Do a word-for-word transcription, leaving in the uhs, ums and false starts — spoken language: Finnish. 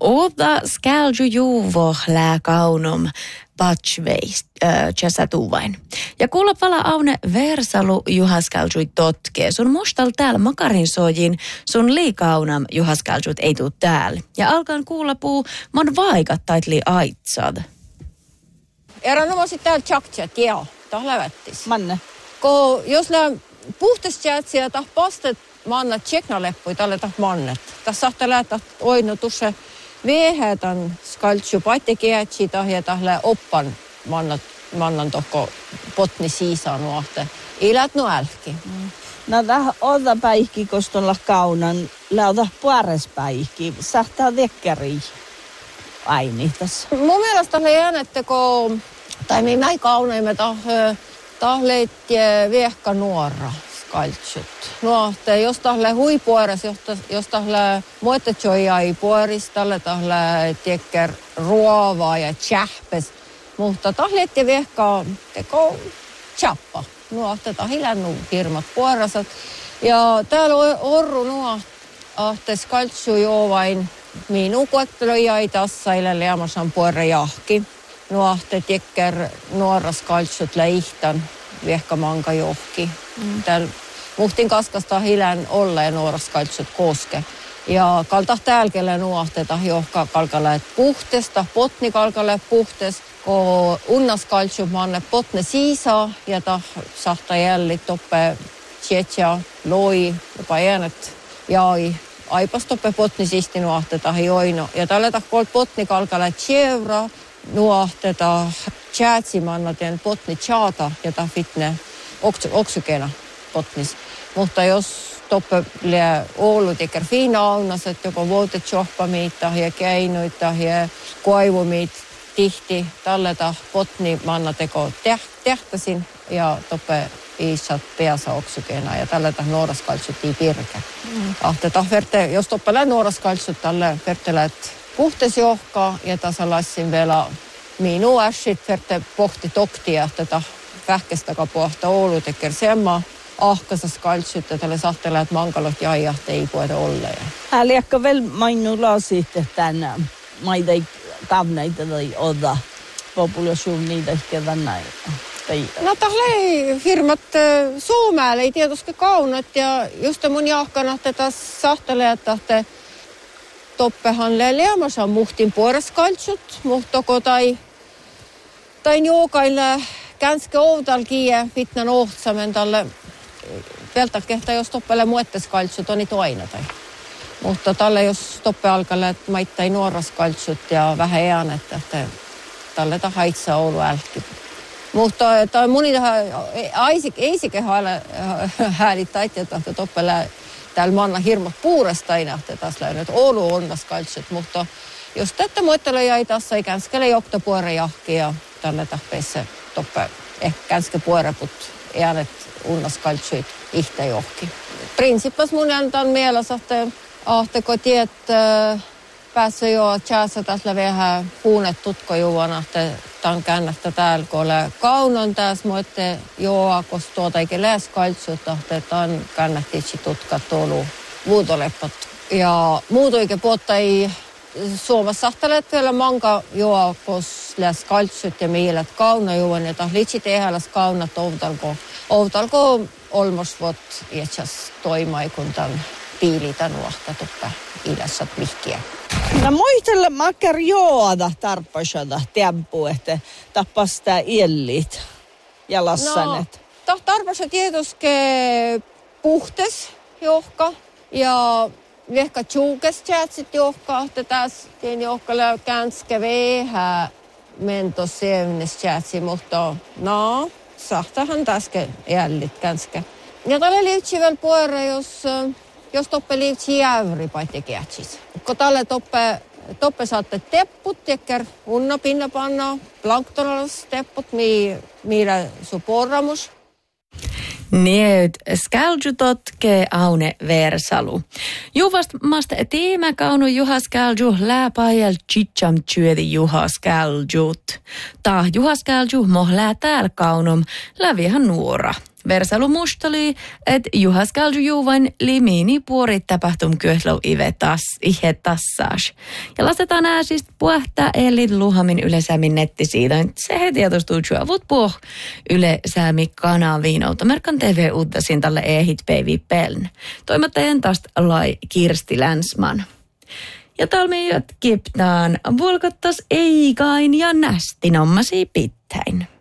Oda skälju juvo lää kaunom patchveist chasatuvain. Ja kuulla pala aune versalu juhaskäljuit totke. Sun mustal täällä makarin sojin, sun liikaunam juhaskäljuit ei tuu täällä. Ja alkaan kuulla puu mon vaikat taitli aitsad. Erinomaisesti täällä tjaktjat, joo. Tää lävättis. Manne. Ko jos lää puhtastjätsiä tah pastet manna tjeknaleppui tälle tah mannet. Tässä saattaa läätä oinu tuossa vehätän skaltsu paittekiätsi tah ja tah lää oppan mannat mannan tohko potni siisaan nuohte. Ilät no älki. Mm. No täh oda päihki kostolla kaunan, lauta puarespäihki, sahtaa dekkäri aini tässä. Mun mielestä oli jäänette, kun, tai me näin kauneimme tah, tahleit viehka nuora skaltsut. Nuohte, jos tahle huipuoras, jos tahle muotetjoja ei puoris, tahle tahle tiekker ruovaa ja tjähpes. Mutta tahleetti viehka teko tjappa. Nuohte tahilännu firmat puorasat. Ja täällä orru nuohte skaltsu joo vain minun koettelu jäi tässä ilä leamasan puore jahki. Nuohte tiekker nuora skaltsut läihtan viehka manka johki. Mm. Täällä muhtin kaskasta hilän olleen nuora skaltsut koske. Ja kalta täälkellä nuohteta johka kalkaleet puhtesta, potni kalkaleet puhtes, kun unnaskaltsu manne potne siisa ja ta sahta jälli toppe tjetja, loi, jopa äänet jäi. Aipas toppe potni siisti nuohteta joino. Ja tällä tahkolt potni kalkaleet tjevra nuohteta tjätsimannat ja potni tjaata ja ta fitne oksykena potnis. Mutta jos toppe lie ollut eikä fiina aunas, että joko vuotet tjohpamiita ja keinoita ja koivumit tihti talleta potni manna teko tehtäsin ja toppe iisat peässä oksykena ja talleta nuoraskaltsuttiin pirkä. Mm. Ahteta verte, jos toppe lää nuoraskaltsut tälle vertelät puhtes johkaa ja tasalassin vielä minu ässit verte pohti toktia, että vähkestäkä pohta ollut eikä semma ahkasas kaltsutta tälle sahteleet mankalot jäijahte ei puhuta olleen. Ääliäkö vielä mainulla sitten tänään maita kavneita tai oda populaation niitä ehkä näin? No tälle firmat Suomäällä ei tietysti kaunat ja just mun jahkana tätä sahteleet tahte toppehan leamasan muhtin puoreskaltsut, muhtoko tai tai jokaille ganska outalkia fitnan ohtsamen tälle välttämättä kehtaa, jos toppele muetteskaltsut on niitä aina. Tai. Mutta tälle jos toppe alkalle, että maittai nuoraskaltsut ja vähän äänet, että tälle ta haitsaa Oulu älkki. Mutta tämä moni tähän ei sikä häälittää, että toppele täällä manna hirmat puuresta aina, että tässä läynyt Oulu onnaskaltsut. Mutta jos tätä muettele jäi tässä, ei känskele jokta puore jahki ja tälle tahpeessa toppe ehkä känske puoreput äänet unnaskaltsuit ihtä johki. Prinsipas mun antaa mielessä, että ahteko tiet päässä jo tjäässä tässä vähän huunet tutko juona, että tämän käännästä täällä, kun ole kaunon tässä, mutta joo, koska tuota eikä lääskaltsut, että tämän käännähtiitsi tutkat tuolu vuutoleppat. Ja muuta eikä puhuta ei Suomessa sahteleet vielä manka joo, koska lääskaltsut ja miilät kauna juon, ja taas litsi tehäläs kaunat outalko. Outalko olmosvot iätsäs toimai, kun tämän piilitä nuohta tuppa idässä vihkiä. No muistella makar joada tarpasada temppu, että tappas tää iellit ja lassanet. No, tarpasa tietysti puhtes johka ja ehkä tjuukes tjätsit johka, että tässä tien johkalle känske vehä mentos sevnes tjätsi, mutta no, sahtahan täske jällit känske. Ja tälle liitsi vielä puolella, jos, jos toppe liitsi jävri paitsi kätsis. Kun tälle toppe, toppe saatte tepput, tekker unna pinna panna, planktonalas tepput, mi, millä su porramus. Nyt skälju-totke aune versalu. Juvast mast tiimä kaunu juha skälju läpäijäl chicham tsyödi juha skäljut. Tah juha skälju moh lää tääl kaunum lävihän nuora. Versalu mustali, että juhaskalju juuvain limini puori tapahtum kyöhlau ive tas, ihe tassaas. Ja lasetaan ääsist puhtaa elit luhamin ylesämin nettisiidoin. Se he tietostuu juovut puh ylesämi kanaviin automerkan T V uutasin tälle ehit päivi peln. Toimattajan taas lai Kirsti Länsman. Ja talmiot kiptaan vulkottas eikain ja nästinommasi pittäin.